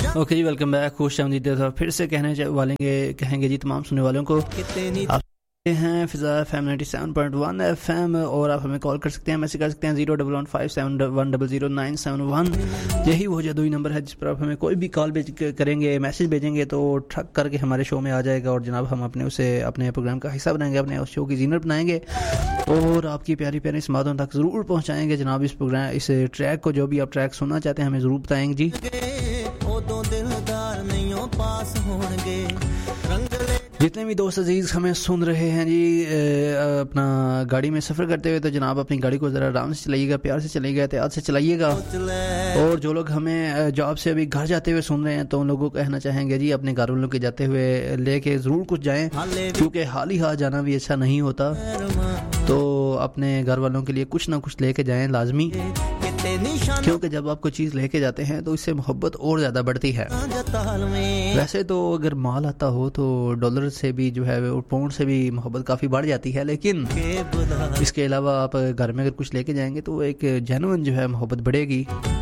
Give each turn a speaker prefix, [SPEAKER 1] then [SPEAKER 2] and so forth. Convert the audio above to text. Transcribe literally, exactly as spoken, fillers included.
[SPEAKER 1] Okay जी, welcome back. खुश आमदीद फिर से कहने वालेंगे कहेंगे जी तमाम सुनने वालों को आप हैं फिजा F M ninety seven point one F M, और आप हमें कॉल कर सकते हैं, मैसेज कर सकते हैं zero double one five seven one double zero nine seven one. यही वो जादुई नंबर है जिस पर आप हमें कोई भी कॉल भेज करेंगे, मैसेज भेजेंगे तो ठक करके हमारे शो में आ जाएगा, और जनाब हम अपने उसे अपने प्रोग्राम का हिस्सा बनाएंगे, अपने उस शो की जीनत बनाएंगे और आपकी प्यारी प्यारी समातों तक ज़रूर पहुँचाएंगे जनाब। इस प्रोग्राम इस ट्रैक को, जो भी आप ट्रैक सुनना चाहते हैं, हमें ज़रूर बताएंगे जी। जितने भी दोस्त अजीज़ हमें सुन रहे हैं जी, अपना गाड़ी में सफ़र करते हुए तो जनाब अपनी गाड़ी को ज़रा आराम से चलाइएगा, प्यार से चलाइएगा, एहतियात से चलाइएगा। और जो लोग हमें जॉब से अभी घर जाते हुए सुन रहे हैं तो उन लोगों को कहना चाहेंगे जी अपने घर वालों के जाते हुए लेके ज़रूर कुछ जाएं, क्योंकि हाल ही हाल जाना भी अच्छा नहीं होता, तो अपने घर वालों के लिए कुछ ना कुछ लेके जाएं लाजमी, क्योंकि जब आप कोई चीज़ लेके जाते हैं तो इससे मोहब्बत और ज़्यादा बढ़ती है। वैसे तो अगर माल आता हो तो डॉलर से भी जो है और पाउंड से भी मोहब्बत काफ़ी बढ़ जाती है, लेकिन इसके अलावा आप घर में अगर कुछ लेके जाएंगे तो एक जेन्युइन जो है मोहब्बत बढ़ेगी।